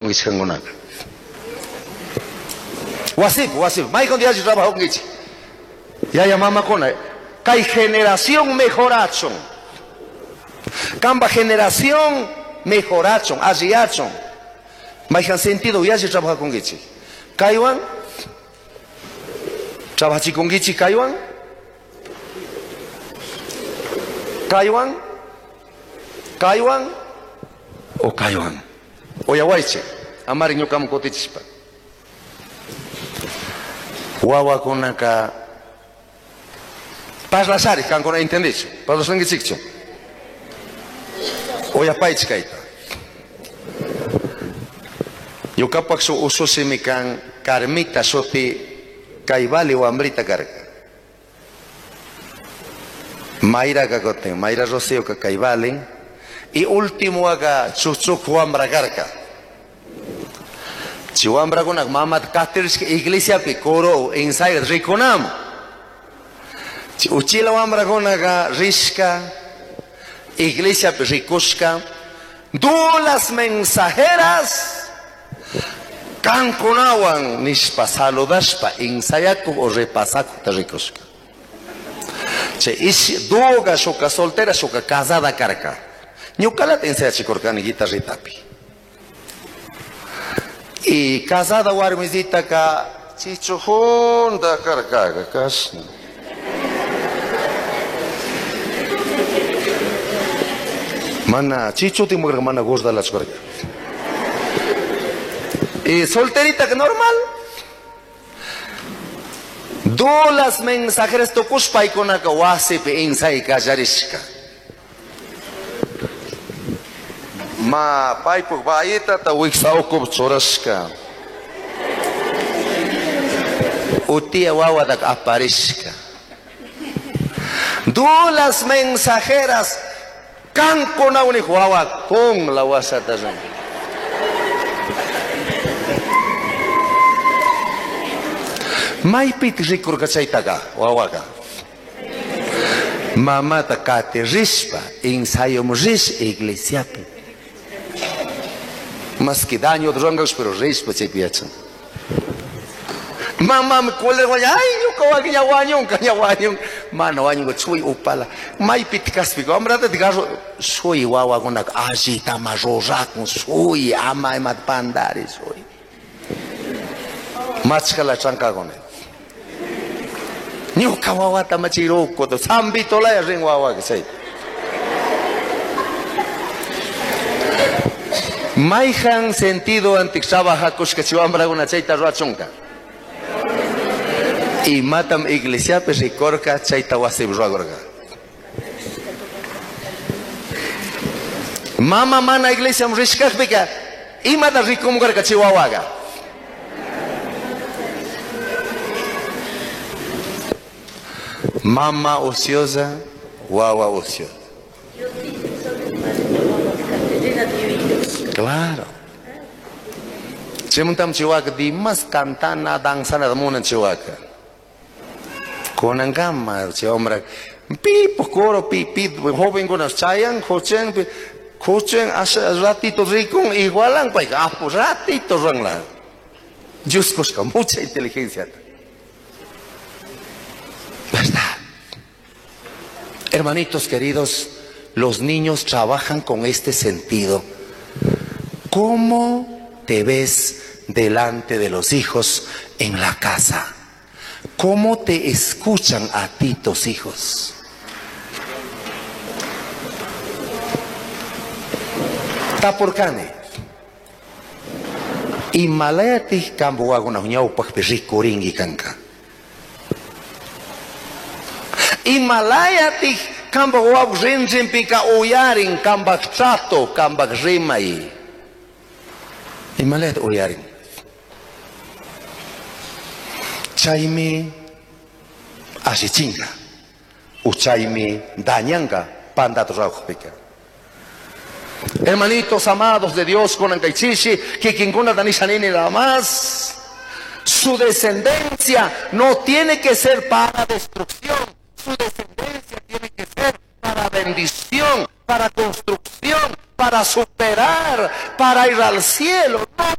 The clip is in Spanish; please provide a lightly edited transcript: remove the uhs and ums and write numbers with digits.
Wishangonaka. Wasip, may con días trabajo con ichi. Ya llamamos con él. Hay generación mejorachon. Camba generación mejorachon, asiachon. May han sentido ya si trabaja con ichi. Kaiwan. Trabaja con ichi Kaiwan. Kaiwan. Kaiwan. O Kaiwan. O Yawaiche. Amariño kam kotichispa. Wawa konaka. Pas lasari kan kona entendis. Pas los ngisikcho. O ya paichi kaita. Yo kapak so uso semikan karmita sopi kaibali o amrita karka. Mayra kakote, Mayra Rocío ka kaibali y último aga chuchuk huambra karka. Chihuambra konak mamat katers iglesia pi koro inside rikonamo. Uchila wambra konaga rishka iglesia pi rikushka. Dulas mensajeras kan konawan nishpa saludashpa insayaku o repasaku ta rikushka. Che ish doga shoka soltera shoka casada karka. Nyukala te ensayachi korkani guitarritapi. Y casada warmizita ka chicho honda karkaga kas. Mana chicho te mujer mana gozda las karka. Y solterita que normal. Dolas mensajeras tokushpa ikonaka wasipe insai kajarishka. Ma paipuk baita ta wiksaukup chorashka. Utia wawadak aparishka. Dulas mensajeras kan kona unik wawa kong la wasata zan. Maipit rikur kachaitaga wawaga. Mamata kate rispa insayom ris iglesiapi. Más que daño drongos pero reis pa chepiacha. Mama me kole wanya ay yo kawagnya wanyong mana wanyong chui upala. Mai pitkas pigo amrata digaso sui wawa konak agita majorak sui ama emat pandari sui. Machkala chanka kone. Nyo kawawa tamachiro ko to sambi tola ya ring wawa ke sai. Maihan sentido antiksaba hakush que chiwambra una chaita ruachonka. Y matam iglesia pesikorka chaita wasib ruagorga. Mama mana iglesia mrishkak bika. Y mata rikumgar ka chiwawaga. Mama ociosa, wawa ociosa. Claro. Semuntam chiwaka di mas cantana dansana da mona chiwaka. Konangama chiwamra pi pokoro pi joven con chayan cochen asa ratito ricon igualan pa ratito rangla. Justos con mucha inteligencia. ¿Verdad? Hermanitos queridos, los niños trabajan con este sentido. ¿Cómo te ves delante de los hijos en la casa? ¿Cómo te escuchan a ti tus hijos? Tapurkane. Imalayati kambo waguna hunyaupak pirikuringi kanka. Imalayati kambo wag rinjimpika uyarin kambak chato kambak rimai. Imalayat uyarin. Chaymi asichinga. Uchaymi dañanga pandato raujpika. Hermanitos amados de Dios con Ankaichishi, que quien con Danishanini nada más, su descendencia no tiene que ser para destrucción, su descendencia tiene que ser para bendición, para construcción, para superar, para ir al cielo. No